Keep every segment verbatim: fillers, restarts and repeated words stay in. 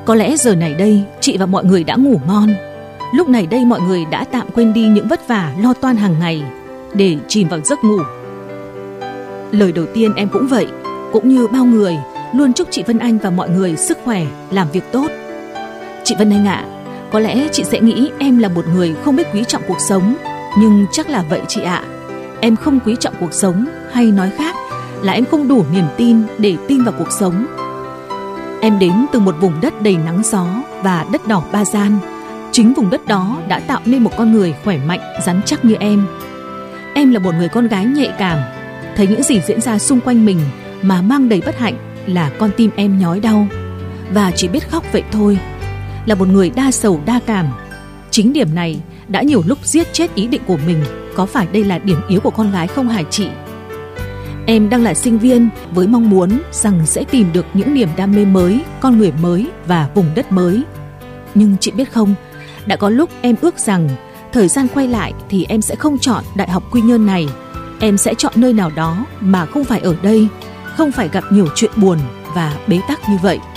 Có lẽ giờ này đây chị và mọi người đã ngủ ngon. Lúc này đây mọi người đã tạm quên đi những vất vả lo toan hàng ngày để chìm vào giấc ngủ. Lời đầu tiên em cũng vậy, cũng như bao người, luôn chúc chị Vân Anh và mọi người sức khỏe, làm việc tốt. Chị Vân Anh ạ, à, có lẽ chị sẽ nghĩ em là một người không biết quý trọng cuộc sống, nhưng chắc là vậy chị ạ. À. Em không quý trọng cuộc sống, hay nói khác là em không đủ niềm tin để tin vào cuộc sống. Em đến từ một vùng đất đầy nắng gió và đất đỏ Ba Gian. Chính vùng đất đó đã tạo nên một con người khỏe mạnh, rắn chắc như em. Em là một người con gái nhạy cảm, thấy những gì diễn ra xung quanh mình mà mang đầy bất hạnh là con tim em nhói đau và chỉ biết khóc vậy thôi. Là một người đa sầu đa cảm, chính điểm này đã nhiều lúc giết chết ý định của mình. Có phải đây là điểm yếu của con gái không hả chị? Em đang là sinh viên với mong muốn rằng sẽ tìm được những niềm đam mê mới, con người mới và vùng đất mới. Nhưng chị biết không, đã có lúc em ước rằng thời gian quay lại thì em sẽ không chọn Đại học Quy Nhơn này. Em sẽ chọn nơi nào đó mà không phải ở đây, không phải gặp nhiều chuyện buồn và bế tắc như vậy.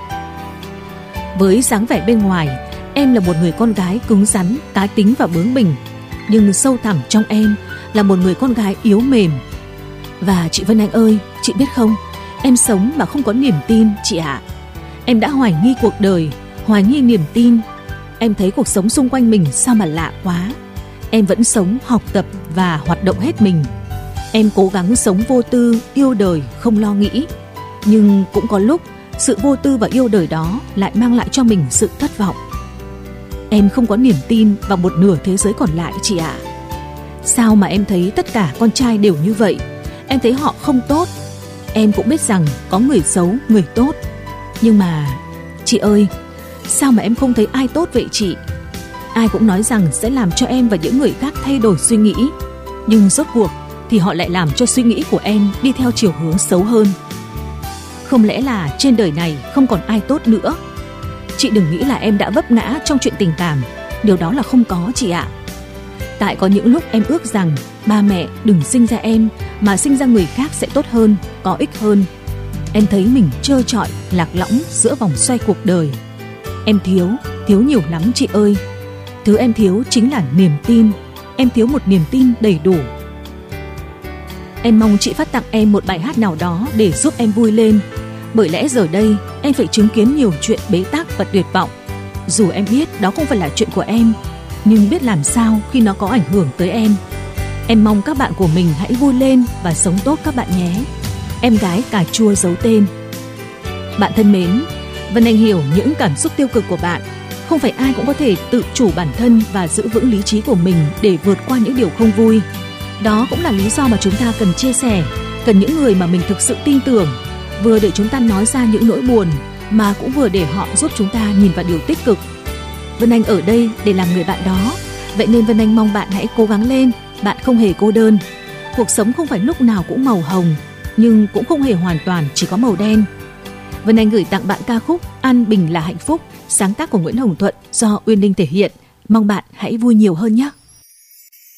Với dáng vẻ bên ngoài, em là một người con gái cứng rắn, cá tính và bướng bỉnh. Nhưng sâu thẳm trong em là một người con gái yếu mềm. Và chị Vân Anh ơi, chị biết không, em sống mà không có niềm tin chị ạ. À. Em đã hoài nghi cuộc đời, hoài nghi niềm tin. Em thấy cuộc sống xung quanh mình sao mà lạ quá. Em vẫn sống, học tập và hoạt động hết mình. Em cố gắng sống vô tư, yêu đời, không lo nghĩ. Nhưng cũng có lúc sự vô tư và yêu đời đó lại mang lại cho mình sự thất vọng. Em không có niềm tin vào một nửa thế giới còn lại chị ạ. À. Sao mà em thấy tất cả con trai đều như vậy? Em thấy họ không tốt. Em cũng biết rằng có người xấu, người tốt. Nhưng mà chị ơi, sao mà em không thấy ai tốt vậy chị? Ai cũng nói rằng sẽ làm cho em và những người khác thay đổi suy nghĩ. Nhưng rốt cuộc thì họ lại làm cho suy nghĩ của em đi theo chiều hướng xấu hơn. Không lẽ là trên đời này không còn ai tốt nữa? Chị đừng nghĩ là em đã vấp ngã trong chuyện tình cảm. Điều đó là không có chị ạ. Tại có những lúc em ước rằng ba mẹ đừng sinh ra em mà sinh ra người khác sẽ tốt hơn, có ích hơn. Em thấy mình trơ trọi, lạc lõng giữa vòng xoay cuộc đời. Em thiếu, thiếu nhiều lắm chị ơi. Thứ em thiếu chính là niềm tin. Em thiếu một niềm tin đầy đủ. Em mong chị phát tặng em một bài hát nào đó để giúp em vui lên. Bởi lẽ giờ đây em phải chứng kiến nhiều chuyện bế tắc và tuyệt vọng. Dù em biết đó không phải là chuyện của em, nhưng biết làm sao khi nó có ảnh hưởng tới em. Em mong các bạn của mình hãy vui lên và sống tốt các bạn nhé. Em gái cà chua giấu tên. Bạn thân mến, Vân Anh hiểu những cảm xúc tiêu cực của bạn. Không phải ai cũng có thể tự chủ bản thân và giữ vững lý trí của mình để vượt qua những điều không vui. Đó cũng là lý do mà chúng ta cần chia sẻ, cần những người mà mình thực sự tin tưởng, vừa để chúng ta nói ra những nỗi buồn mà cũng vừa để họ giúp chúng ta nhìn vào điều tích cực. Vân Anh ở đây để làm người bạn đó. Vậy nên Vân Anh mong bạn hãy cố gắng lên. Bạn không hề cô đơn. Cuộc sống không phải lúc nào cũng màu hồng, nhưng cũng không hề hoàn toàn chỉ có màu đen. Vân Anh gửi tặng bạn ca khúc An Bình là hạnh phúc, sáng tác của Nguyễn Hồng Thuận do Uyên Linh thể hiện. Mong bạn hãy vui nhiều hơn nhé.